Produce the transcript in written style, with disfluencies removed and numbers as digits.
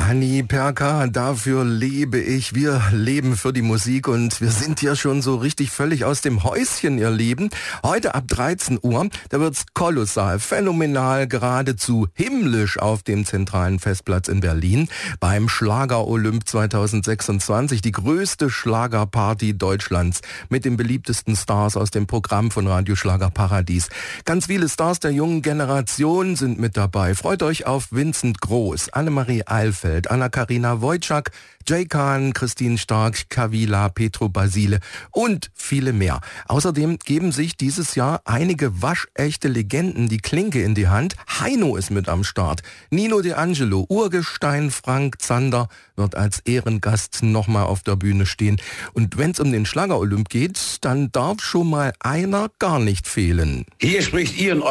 Anni Perka, dafür lebe ich. Wir leben für die Musik und wir sind ja schon so richtig völlig aus dem Häuschen, ihr Lieben. Heute ab 13 Uhr, da wird's kolossal, phänomenal, geradezu himmlisch auf dem zentralen Festplatz in Berlin beim Schlager-Olymp 2026, die größte Schlagerparty Deutschlands mit den beliebtesten Stars aus dem Programm von Radio Schlagerparadies. Ganz viele Stars der jungen Generation sind mit dabei. Freut euch auf Vincent Groß, Annemarie Eilfeld, Anna-Karina Wojcik, Jay Khan, Christine Stark, Kavila, Petro Basile und viele mehr. Außerdem geben sich dieses Jahr einige waschechte Legenden die Klinke in die Hand. Heino ist mit am Start. Nino D'Angelo, Urgestein Frank Zander wird als Ehrengast nochmal auf der Bühne stehen. Und wenn es um den Schlager-Olymp geht, dann darf schon mal einer gar nicht fehlen. Hier spricht Ian